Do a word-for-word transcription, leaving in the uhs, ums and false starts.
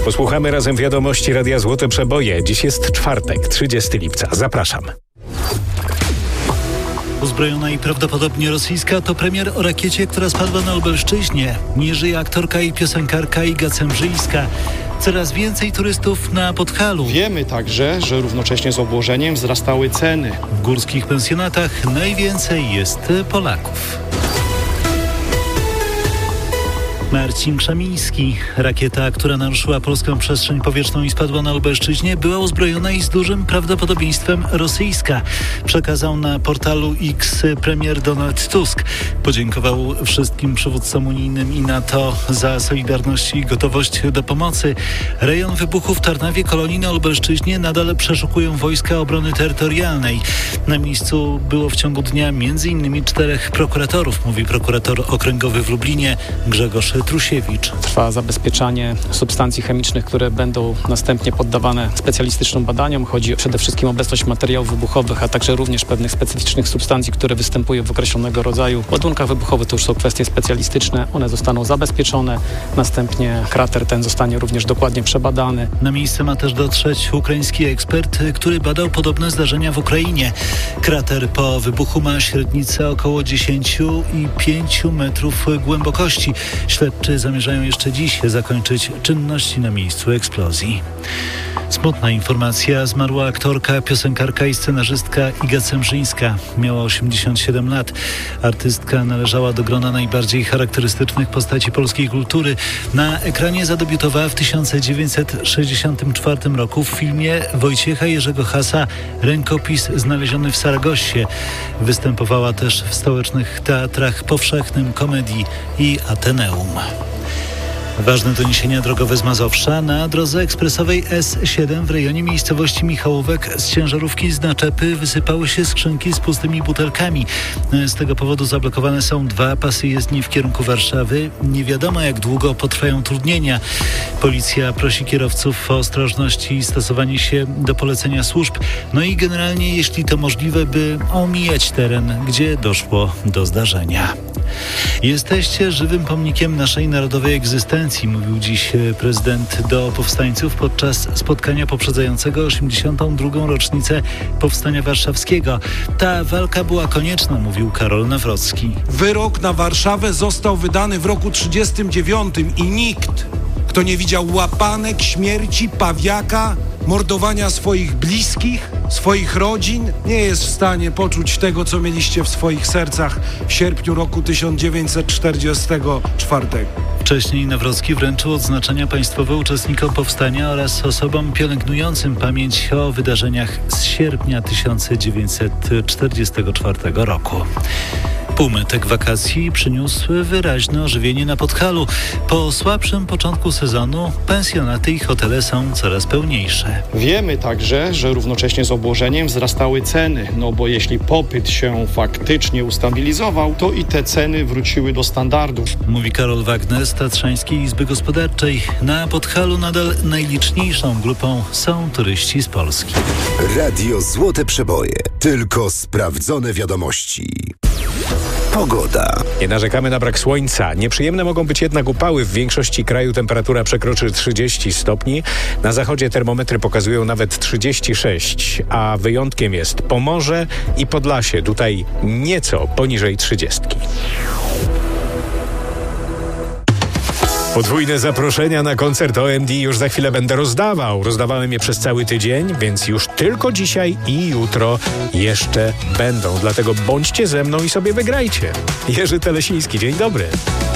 Posłuchamy razem wiadomości Radia Złote Przeboje. Dziś jest czwartek, trzydziestego lipca. Zapraszam. Uzbrojona i prawdopodobnie rosyjska to premier o rakiecie, która spadła na Lubelszczyźnie. Nie żyje aktorka i piosenkarka Iga Cemżyńska. Coraz więcej turystów na Podhalu. Wiemy także, że równocześnie z obłożeniem wzrastały ceny. W górskich pensjonatach najwięcej jest Polaków. Marcin Krzemiński. Rakieta, która naruszyła polską przestrzeń powietrzną i spadła na Lubelszczyźnie, była uzbrojona i z dużym prawdopodobieństwem rosyjska. Przekazał na portalu X premier Donald Tusk. Podziękował wszystkim przywódcom unijnym i NATO za solidarność i gotowość do pomocy. Rejon wybuchu w Tarnawie kolonii na Lubelszczyźnie nadal przeszukują wojska obrony terytorialnej. Na miejscu było w ciągu dnia między innymi czterech prokuratorów, mówi prokurator okręgowy w Lublinie Grzegorz Trusiewicz. Trwa zabezpieczanie substancji chemicznych, które będą następnie poddawane specjalistycznym badaniom. Chodzi przede wszystkim o obecność materiałów wybuchowych, a także również pewnych specyficznych substancji, które występują w określonego rodzaju ładunkach wybuchowych. To już są kwestie specjalistyczne. One zostaną zabezpieczone. Następnie krater ten zostanie również dokładnie przebadany. Na miejsce ma też dotrzeć ukraiński ekspert, który badał podobne zdarzenia w Ukrainie. Krater po wybuchu ma średnicę około dziesięć i pięć metrów głębokości. Śledczy zamierzają jeszcze dziś zakończyć czynności na miejscu eksplozji. Smutna informacja. Zmarła aktorka, piosenkarka i scenarzystka Iga Cemżyńska. Miała osiemdziesiąt siedem lat. Artystka należała do grona najbardziej charakterystycznych postaci polskiej kultury. Na ekranie zadebiutowała w tysiąc dziewięćset sześćdziesiątym czwartym roku w filmie Wojciecha Jerzego Hasa Rękopis znaleziony w Saragossie. Występowała też w stołecznych teatrach Powszechnym, Komedii i Ateneum. Ważne doniesienia drogowe z Mazowsza. Na drodze ekspresowej S siedem w rejonie miejscowości Michałówek z ciężarówki z naczepy wysypały się skrzynki z pustymi butelkami. Z tego powodu zablokowane są dwa pasy jezdni w kierunku Warszawy. Nie wiadomo, jak długo potrwają utrudnienia. Policja prosi kierowców o ostrożność i stosowanie się do polecenia służb. No i generalnie, jeśli to możliwe, by omijać teren, gdzie doszło do zdarzenia. Jesteście żywym pomnikiem naszej narodowej egzystencji, mówił dziś prezydent do powstańców podczas spotkania poprzedzającego osiemdziesiątą drugą rocznicę Powstania Warszawskiego. Ta walka była konieczna, mówił Karol Nawrocki. Wyrok na Warszawę został wydany w roku trzydziestym dziewiątym i nikt, kto nie widział łapanek, śmierci, pawiaka, mordowania swoich bliskich, swoich rodzin, nie jest w stanie poczuć tego, co mieliście w swoich sercach w sierpniu roku tysiąc dziewięćset czterdziestego czwartego. Wcześniej Nawrocki wręczył odznaczenia państwowe uczestnikom powstania oraz osobom pielęgnującym pamięć o wydarzeniach z sierpnia tysiąc dziewięćset czterdziestego czwartego roku. Półmetek wakacji przyniósł wyraźne ożywienie na Podhalu. Po słabszym początku sezonu pensjonaty i hotele są coraz pełniejsze. Wiemy także, że równocześnie z obłożeniem wzrastały ceny, no bo jeśli popyt się faktycznie ustabilizował, to i te ceny wróciły do standardów. Mówi Karol Wagner z Tatrzańskiej Izby Gospodarczej. Na Podhalu nadal najliczniejszą grupą są turyści z Polski. Radio Złote Przeboje. Tylko sprawdzone wiadomości. Pogoda. Nie narzekamy na brak słońca. Nieprzyjemne mogą być jednak upały. W większości kraju temperatura przekroczy trzydzieści stopni. Na zachodzie termometry pokazują nawet trzydzieści sześć, a wyjątkiem jest Pomorze i Podlasie. Tutaj nieco poniżej trzydziestki. Podwójne zaproszenia na koncert O M D już za chwilę będę rozdawał. Rozdawałem je przez cały tydzień, więc już tylko dzisiaj i jutro jeszcze będą. Dlatego bądźcie ze mną i sobie wygrajcie. Jerzy Telesiński, dzień dobry.